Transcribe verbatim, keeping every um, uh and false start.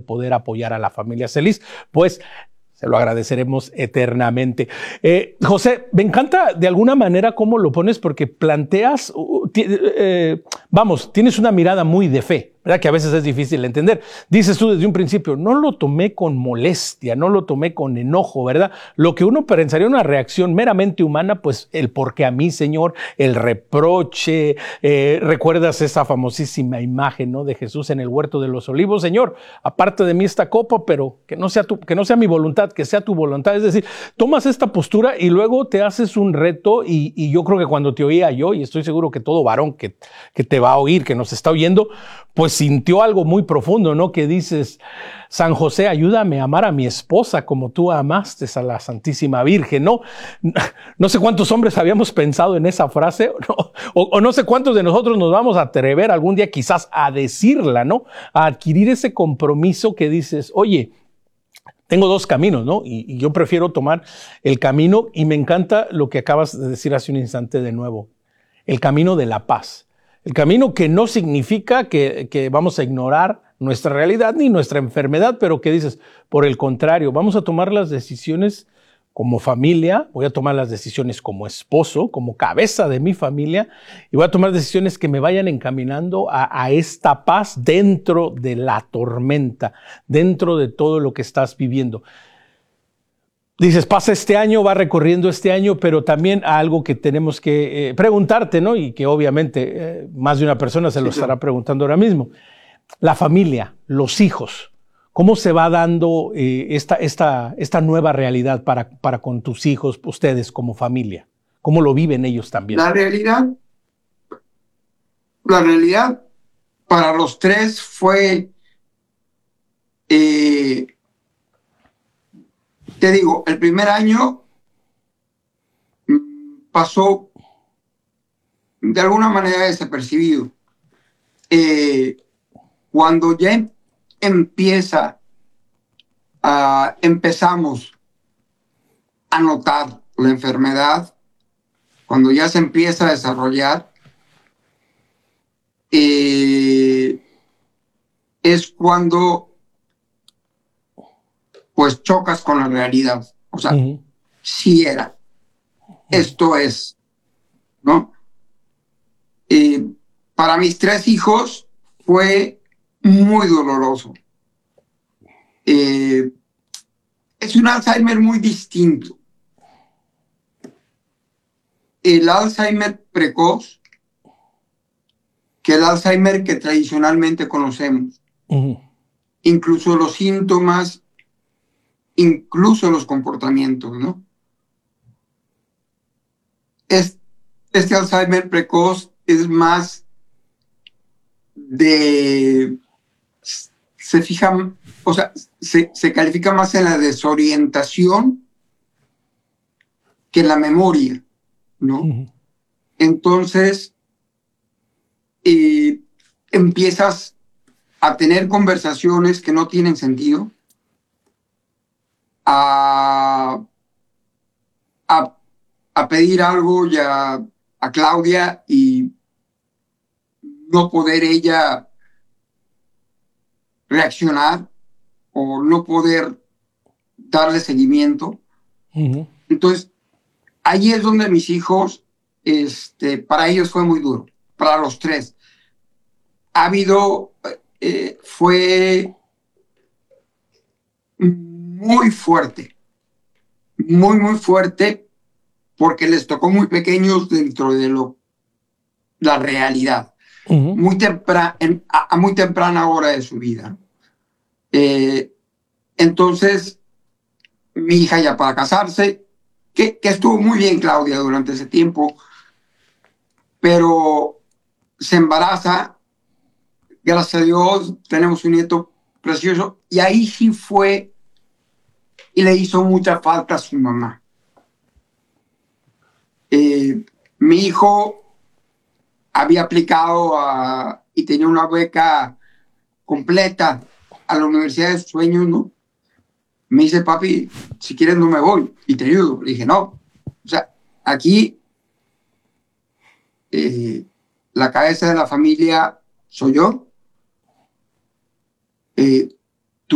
poder apoyar a la familia Celis, pues se lo agradeceremos eternamente. Eh, José, me encanta de alguna manera cómo lo pones porque planteas, uh, eh, vamos, tienes una mirada muy de fe, ¿verdad? Que a veces es difícil de entender. Dices tú desde un principio, no lo tomé con molestia, no lo tomé con enojo, ¿verdad? Lo que uno pensaría una reacción meramente humana, pues el por qué a mí, Señor, el reproche. Eh, ¿Recuerdas esa famosísima imagen, ¿no? De Jesús en el huerto de los olivos? Señor, aparte de mí esta copa, pero que no sea tu, que no sea mi voluntad, que sea tu voluntad. Es decir, tomas esta postura y luego te haces un reto y, y yo creo que cuando te oía yo, y estoy seguro que todo varón que, que te va a oír, que nos está oyendo, pues sintió algo muy profundo, ¿no? Que dices, San José, ayúdame a amar a mi esposa como tú amaste a la Santísima Virgen, ¿no? No sé cuántos hombres habíamos pensado en esa frase, ¿no? o, o no sé cuántos de nosotros nos vamos a atrever algún día quizás a decirla, ¿no? A adquirir ese compromiso que dices, oye, tengo dos caminos, ¿no? Y, y yo prefiero tomar el camino, y me encanta lo que acabas de decir hace un instante de nuevo, el camino de la paz. El camino que no significa que, que vamos a ignorar nuestra realidad ni nuestra enfermedad, pero que dices, por el contrario, vamos a tomar las decisiones como familia, voy a tomar las decisiones como esposo, como cabeza de mi familia, y voy a tomar decisiones que me vayan encaminando a, a esta paz dentro de la tormenta, dentro de todo lo que estás viviendo. Dices, pasa este año, va recorriendo este año, pero también algo que tenemos que eh, preguntarte, ¿no? Y que obviamente eh, más de una persona se lo sí, estará sí. preguntando ahora mismo. La familia, los hijos, ¿cómo se va dando eh, esta, esta, esta nueva realidad para, para con tus hijos, ustedes como familia? ¿Cómo lo viven ellos también? La realidad, la realidad para los tres fue... Eh, Te digo, el primer año pasó de alguna manera desapercibido. Eh, cuando ya em- empieza, a, empezamos a notar la enfermedad, cuando ya se empieza a desarrollar, eh, es cuando pues chocas con la realidad. O sea, uh-huh. sí era. Esto es, ¿no? Eh, para mis tres hijos fue muy doloroso. Eh, es un Alzheimer muy distinto. El Alzheimer precoz que el Alzheimer que tradicionalmente conocemos. Uh-huh. Incluso los síntomas, incluso los comportamientos, ¿no? Es, este Alzheimer precoz es más de... se fija, o sea, se, se califica más en la desorientación que en la memoria, ¿no? Uh-huh. Entonces, eh, empiezas a tener conversaciones que no tienen sentido, a, a, a pedir algo ya a Claudia y no poder ella reaccionar o no poder darle seguimiento. Uh-huh. Entonces, ahí es donde mis hijos, este, para ellos fue muy duro, para los tres. Ha habido, eh, fue muy fuerte, muy, muy fuerte, porque les tocó muy pequeños dentro de lo, la realidad, uh-huh. muy tempra, en, a, a muy temprana hora de su vida. Eh, entonces, mi hija ya para casarse, que, que estuvo muy bien Claudia durante ese tiempo, pero se embaraza, gracias a Dios, tenemos un nieto precioso, y ahí sí fue, y le hizo mucha falta a su mamá. Eh, mi hijo había aplicado a, y tenía una beca completa a la Universidad de sus Sueños, ¿no? Me dice, papi, si quieres no me voy y te ayudo. Le dije, no. O sea, aquí eh, la cabeza de la familia soy yo. Eh,